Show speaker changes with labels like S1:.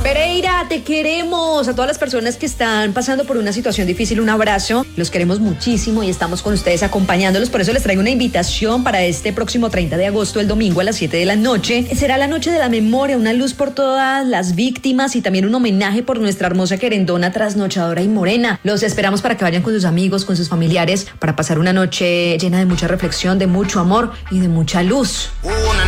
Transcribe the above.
S1: Pereira, te queremos. A todas las personas que están pasando por una situación difícil, un abrazo. Los queremos muchísimo y estamos con ustedes acompañándolos. Por eso les traigo una invitación para este próximo 30 de agosto, el domingo a las 7 de la noche. Será la noche de la memoria, una luz por todas las víctimas y también un homenaje por nuestra hermosa querendona, trasnochadora y morena. Los esperamos para que vayan con sus amigos, con sus familiares, para pasar una noche llena de mucha reflexión, de mucho amor y de mucha luz.